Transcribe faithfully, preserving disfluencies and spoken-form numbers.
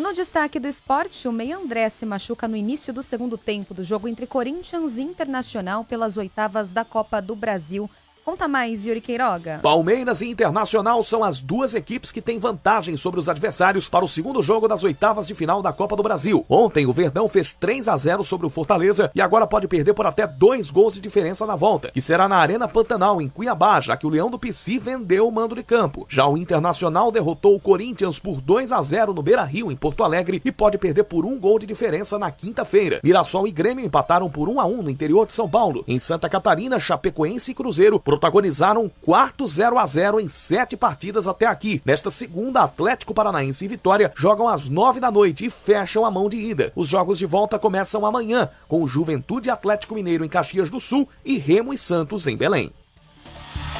No destaque do esporte, o meia André se machuca no início do segundo tempo do jogo entre Corinthians e Internacional pelas oitavas da Copa do Brasil. Conta mais, Yuri Queiroga. Palmeiras e Internacional são as duas equipes que têm vantagem sobre os adversários para o segundo jogo das oitavas de final da Copa do Brasil. Ontem, o Verdão fez três a zero sobre o Fortaleza e agora pode perder por até dois gols de diferença na volta, que será na Arena Pantanal, em Cuiabá, já que o Leão do Pici vendeu o mando de campo. Já o Internacional derrotou o Corinthians por dois a zero no Beira-Rio, em Porto Alegre, e pode perder por um gol de diferença na quinta-feira. Mirassol e Grêmio empataram por um a um no interior de São Paulo. Em Santa Catarina, Chapecoense e Cruzeiro protagonizaram um quarto zero a zero em sete partidas até aqui. Nesta segunda, Atlético Paranaense e Vitória jogam às nove da noite e fecham a mão de ida. Os jogos de volta começam amanhã, com o Juventude Atlético Mineiro em Caxias do Sul e Remo e Santos em Belém.